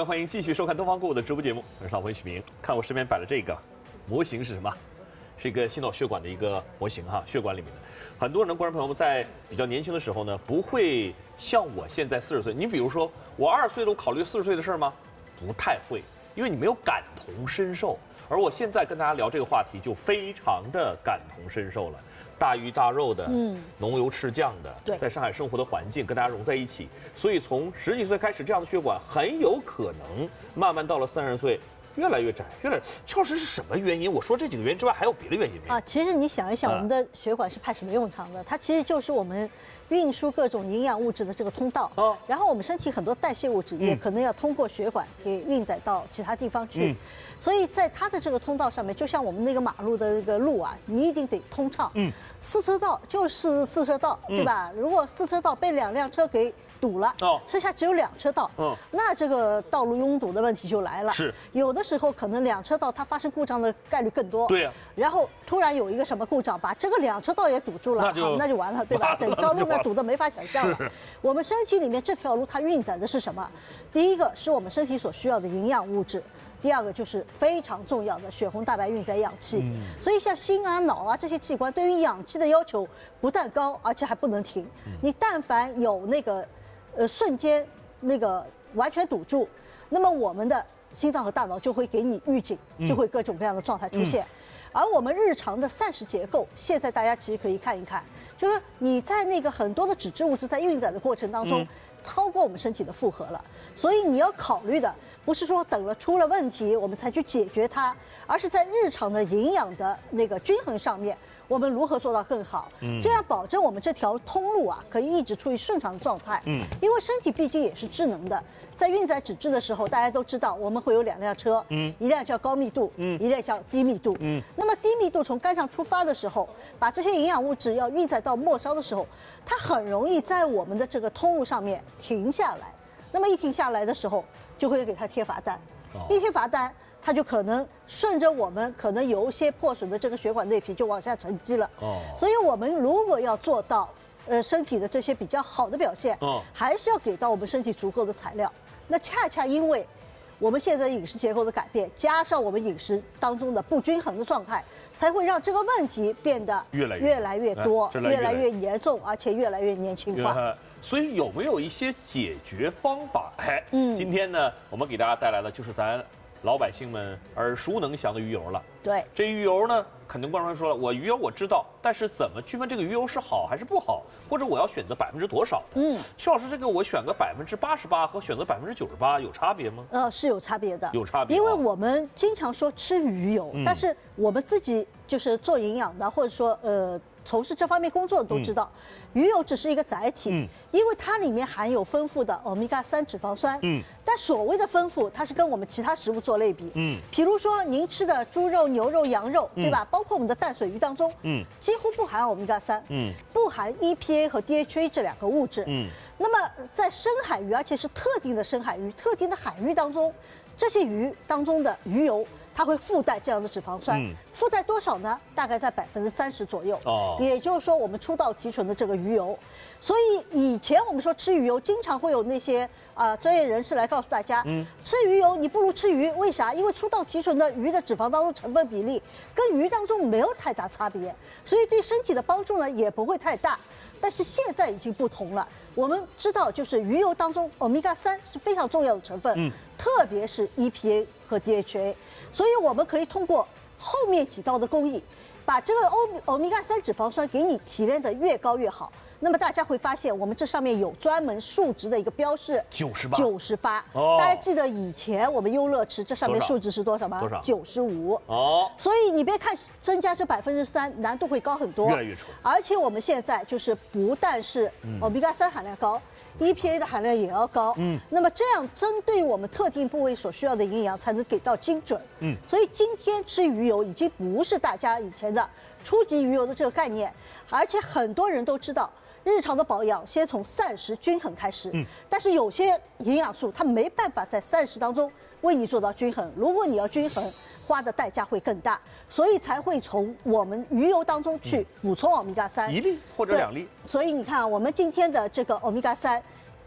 们，欢迎继续收看东方购物的直播节目，我是老朋许明。看我身边摆的这个模型是什么？是一个心脑血管的一个模型哈，血管里面的。很多人的观众朋友们在比较年轻的时候呢，不会像我现在40岁。你比如说，我20岁都考虑40岁的事儿吗？不太会，因为你没有感同身受。而我现在跟大家聊这个话题，就非常的感同身受了。大鱼大肉的，浓油赤酱的，在上海生活的环境跟大家融在一起，所以从10几岁开始，这样的血管很有可能慢慢到了30岁越来越窄，邱老师是什么原因？我说这几个原因之外，还有别的原因吗？ 其实你想一想，我们的血管是派什么用场的？它其实就是我们运输各种营养物质的这个通道。然后我们身体很多代谢物质也可能要通过血管给运载到其他地方去。所以在它的这个通道上面，就像我们那个马路的那个路啊，你一定得通畅。4车道就是4车道，对吧？如果4车道被2辆车给堵了，剩下只有2车道，那这个道路拥堵的问题就来了。 是， 有的时候可能2车道它发生故障的概率更多。 对呀。 然后突然有一个什么故障，把这个2车道也堵住了，那就完了，对吧？整条路呢堵得没法想象了。我们身体里面这条路它运载的是什么？第一个是我们身体所需要的营养物质。第二个就是非常重要的血红蛋白运载氧气，所以像心啊、脑啊这些器官对于氧气的要求不但高，而且还不能停。你但凡有那个瞬间那个完全堵住，那么我们的心脏和大脑就会给你预警，就会各种各样的状态出现。而我们日常的膳食结构，现在大家其实可以看一看，就是你在那个很多的脂质物质在运载的过程当中，超过我们身体的负荷了，所以你要考虑的不是说等了出了问题我们才去解决它，而是在日常的营养的那个均衡上面，我们如何做到更好？这样保证我们这条通路啊可以一直处于顺畅的状态。因为身体毕竟也是智能的，在运载脂质的时候，大家都知道我们会有2辆车，一辆叫高密度，一辆叫低密度。那么低密度从肝脏出发的时候，把这些营养物质要运载到末梢的时候，它很容易在我们的这个通路上面停下来。那么一停下来的时候，就会给它贴罚单，一贴罚单，它就可能顺着我们可能有一些破损的这个血管内皮就往下沉积了。所以我们如果要做到身体的这些比较好的表现，还是要给到我们身体足够的材料。那恰恰因为我们现在饮食结构的改变，加上我们饮食当中的不均衡的状态，才会让这个问题变得越来越多，越来越严重，而且越来越年轻化。 所以有没有一些解决方法？今天呢，我们给大家带来的就是咱老百姓们耳熟能详的鱼油了。 对， 这鱼油呢，肯定观众说了，我鱼油我知道，但是怎么区分这个鱼油是好还是不好，或者我要选择多少的？邱老师，这个我选个88%和选择98%有差别吗？ 是有差别的， 有差别。 因为我们经常说吃鱼油，但是我们自己就是做营养的，或者说从事这方面工作的都知道，鱼油只是一个载体，因为它里面含有丰富的欧米伽3脂肪酸，但所谓的丰富，它是跟我们其他食物做类比，比如说您吃的猪肉、牛肉、羊肉，对吧？包括我们的淡水鱼当中，几乎不含欧米伽3，不含 EPA 和 DHA 这2个物质，那么在深海鱼，而且是特定的深海鱼、特定的海域当中，这些鱼当中的鱼油，它会附带这样的脂肪酸，附带多少呢？大概在30%左右。也就是说，我们初到提纯的这个鱼油。所以以前我们说吃鱼油，经常会有那些专业人士来告诉大家，吃鱼油你不如吃鱼，为啥？因为初到提纯的鱼的脂肪当中成分比例跟鱼当中没有太大差别，所以对身体的帮助呢也不会太大。但是现在已经不同了。我们知道，就是鱼油当中欧米伽3是非常重要的成分，特别是 EPA 和 DHA， 所以我们可以通过后面几道的工艺，把这个欧米伽3脂肪酸给你提炼的越高越好。那么大家会发现，我们这上面有专门数值的一个标示，98。大家记得以前我们优乐池这上面数值是多少吗？95。所以你别看增加这3%，难度会高很多， 越来越纯。 而且我们现在就是不但是欧米伽3含量高，EPA 的含量也要高。那么这样针对我们特定部位所需要的营养才能给到精准。所以今天吃鱼油已经不是大家以前的初级鱼油的这个概念，而且很多人都知道。日常的保养先从膳食均衡开始，但是有些营养素它没办法在膳食当中为你做到均衡。如果你要均衡，花的代价会更大，所以才会从我们鱼油当中去补充欧米伽3，1 粒或者2粒。 所以你看，我们今天的这个欧米伽3，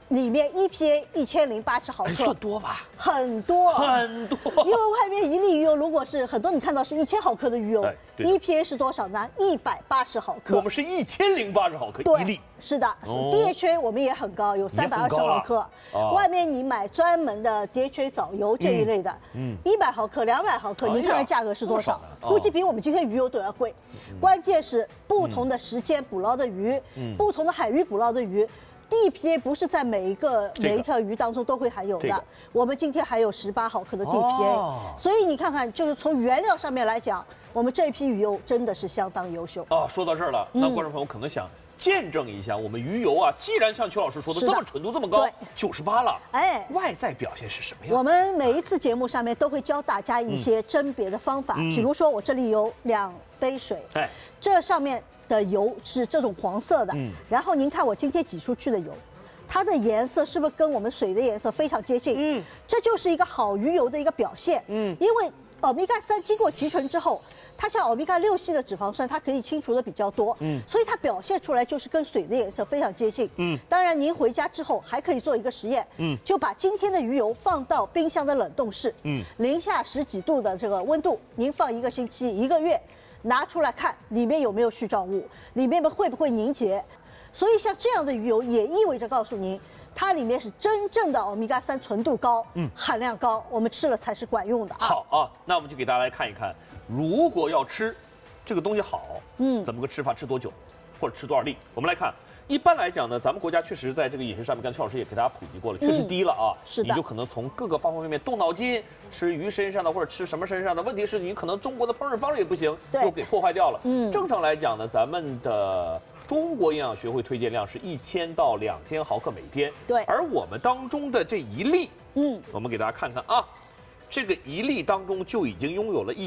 里面 EPA 1080毫克， 算多吧？ 很多很多， 因为外面一粒鱼油如果是很多，你看到是1000毫克的鱼油，EPA 是多少呢？180毫克。 我们是1080毫克一粒。 是的，DHA 我们也很高，有320毫克。外面你买专门的 DHA 藻油这一类的，100毫克、200毫克，你看看价格是多少？估计比我们今天鱼油都要贵。关键是不同的时间捕捞的鱼，不同的海域捕捞的鱼。DPA 不是在每一条鱼当中都会含有的，我们今天还有18毫克的 DPA，所以你看看，就是从原料上面来讲，我们这批鱼油真的是相当优秀啊。说到这儿了，那观众朋友可能想见证一下我们鱼油啊，既然像邱老师说的这么纯度这么高，98了，外在表现是什么样？ 我们每一次节目上面都会教大家一些甄别的方法，比如说我这里有2杯水，这上面的油是这种黄色的，然后您看我今天挤出去的油，它的颜色是不是跟我们水的颜色非常接近？这就是一个好鱼油的一个表现。因为欧米伽3经过提纯之后，它像欧米伽6系的脂肪酸，它可以清除的比较多，所以它表现出来就是跟水的颜色非常接近。当然您回家之后还可以做一个实验，就把今天的鱼油放到冰箱的冷冻室，零下10几度的这个温度，您放1个星期、1个月。拿出来看里面有没有絮状物，里面会不会凝结？所以像这样的鱼油也意味着告诉您，它里面是真正的欧米伽3纯度高，含量高，我们吃了才是管用的啊。 好啊，那我们就给大家来看一看，如果要吃这个东西好，怎么个吃法？吃多久，或者吃多少粒？我们来看。一般来讲呢，咱们国家确实在这个饮食上面，刚才邱老师也给大家普及过了，确实低了啊。 是的， 你就可能从各个方方面面动脑筋，吃鱼身上的或者吃什么身上的。问题是你可能中国的烹饪方式也不行，又给破坏掉了。正常来讲呢，咱们的中国营养学会推荐量是1000到2000毫克每天。 对， 而我们当中的这一粒，我们给大家看看啊。这个一粒当中就已经拥有了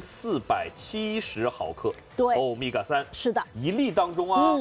1470毫克欧米伽3， 是的， 一粒当中啊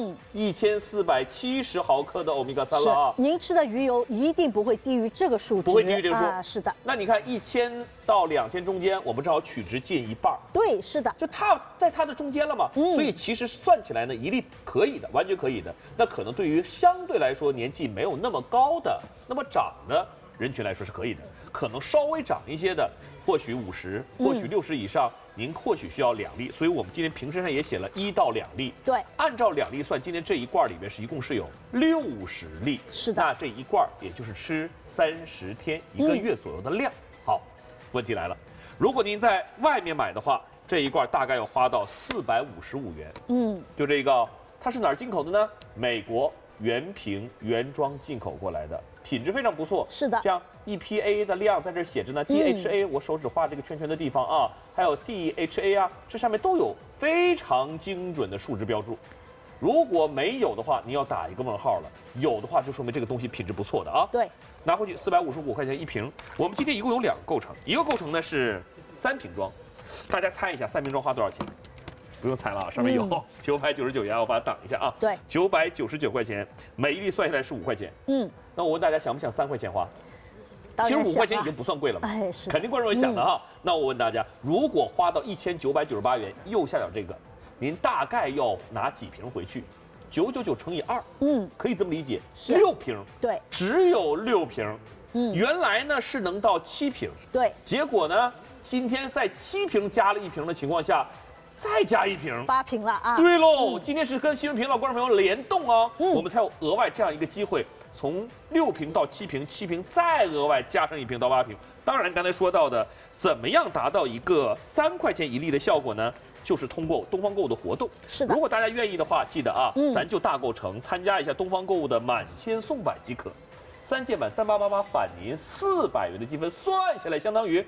，1470毫克的欧米伽3了啊。 您吃的鱼油一定不会低于这个数值， 不会低于这个数啊，是的。 那你看1000到2000中间，我们正好取值近一半。 对，是的， 就它在它的中间了嘛，所以其实算起来呢，一粒可以的，完全可以的。那可能对于相对来说年纪没有那么高的、那么长的人群来说是可以的。可能稍微长一些的，或许50，或许60以上，您或许需要2粒。所以我们今天瓶身上也写了1到2粒。 对， 按照2粒算，今天这一罐里面一共是有60粒。 是的， 那这一罐也就是吃30天1个月左右的量。好，问题来了，如果您在外面买的话，这一罐大概要花到455元。就这个，它是哪儿进口的呢？美国原瓶原装进口过来的。品质非常不错， 是的。 像 EPA 的量在这写着呢，DHA 我手指画这个圈圈的地方啊，还有 DHA 啊，这上面都有非常精准的数值标注。如果没有的话，你要打一个问号了；有的话，就说明这个东西品质不错的啊。 对， 拿回去455块钱一瓶。我们今天一共有2个构成，一个构成呢是3瓶装，大家猜一下3瓶装花多少钱？不用猜了啊，上面有999元，我把它挡一下啊。 对 ，999块钱，每一粒算下来是5块钱。那我问大家想不想3块钱花？其实5块钱已经不算贵了嘛， 是肯定观众也想的哈。那我问大家，如果花到1998元，右下角这个，您大概要拿几瓶回去？999乘以2，可以这么理解，6瓶， 对， 只有6瓶。原来呢是能到7瓶， 对， 结果呢，今天在7瓶加了1瓶的情况下。再加1瓶 ，8瓶了啊！ 对喽，今天是跟新闻频道观众朋友联动啊，我们才有额外这样一个机会，从6瓶到7瓶，7瓶再额外加上1瓶到8瓶。当然，刚才说到的，怎么样达到一个3块钱一粒的效果呢？就是通过东方购物的活动。 是的， 如果大家愿意的话，记得啊，咱就大购成，参加一下东方购物的满千送百即可，3件满3888返您400元的积分，算下来相当于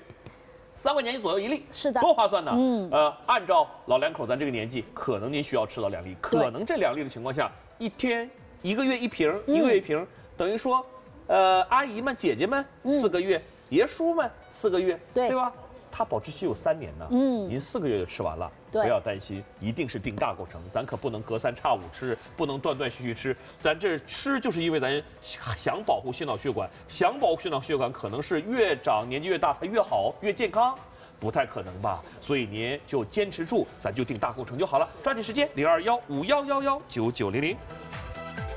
3块钱左右一粒， 是的， 多划算呢。按照老两口咱这个年纪，可能您需要吃到2粒，可能这2粒的情况下，1天1个月1瓶，1个月1瓶，等于说，阿姨们、姐姐们4个月，爷叔们4个月，对吧？它保质期有3年呢，您4个月就吃完了，不要担心，一定是定大构成，咱可不能隔3差5吃，不能断断续续吃，咱这吃就是因为咱想保护心脑血管，想保护心脑血管，可能是越长年纪越大它越好越健康，不太可能吧？所以您就坚持住，咱就定大构成就好了，抓紧时间，021511199900。